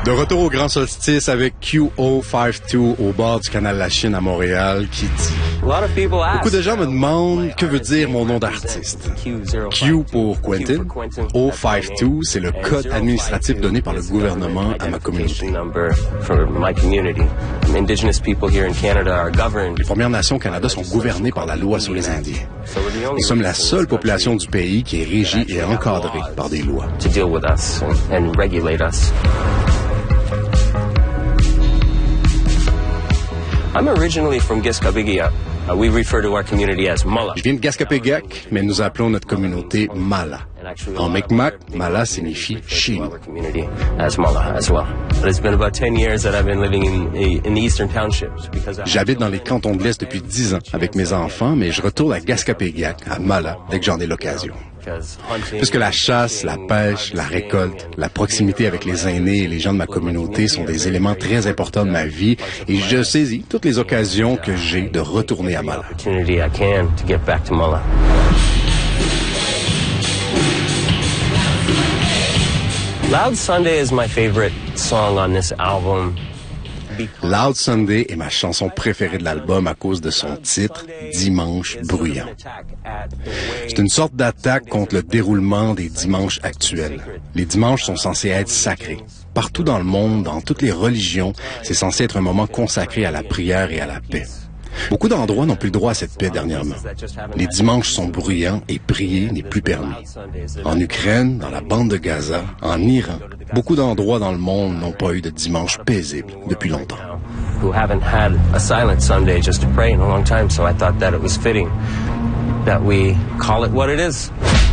De retour au grand solstice avec QO52 au bord du canal de la Chine à Montréal qui dit... Beaucoup de gens me demandent que veut dire mon nom d'artiste. Q pour Quentin, O52 c'est le code administratif donné par le gouvernement à ma communauté. Les Premières Nations au Canada sont gouvernées par la loi sur les Indiens. Nous sommes la seule population du pays qui est régie et encadrée par des lois. I'm originally from Giskabigia. We refer to our community as Mala. Je viens de Gaskapéguac, mais nous appelons notre communauté Mala. En Mi'kmaq, Mala signifie chez nous. J'habite dans les cantons de l'Est depuis 10 ans avec mes enfants, mais je retourne à Gaskapéguac, à Mala, dès que j'en ai l'occasion. Puisque la chasse, la pêche, la récolte, la proximité avec les aînés et les gens de ma communauté sont des éléments très importants de ma vie et je saisis toutes les occasions que j'ai de retourner à Mala. Loud Sunday is my favorite song on this album. Loud Sunday est ma chanson préférée de l'album à cause de son titre, Dimanche bruyant. C'est une sorte d'attaque contre le déroulement des dimanches actuels. Les dimanches sont censés être sacrés. Partout dans le monde, dans toutes les religions, c'est censé être un moment consacré à la prière et à la paix. Beaucoup d'endroits n'ont plus le droit à cette paix dernièrement. Les dimanches sont bruyants et prier n'est plus permis. En Ukraine, dans la bande de Gaza, en Iran, beaucoup d'endroits dans le monde n'ont pas eu de dimanche paisible depuis longtemps. Who haven't had a silent Sunday just to pray in a long time, so I thought that it was fitting that we call it what it is.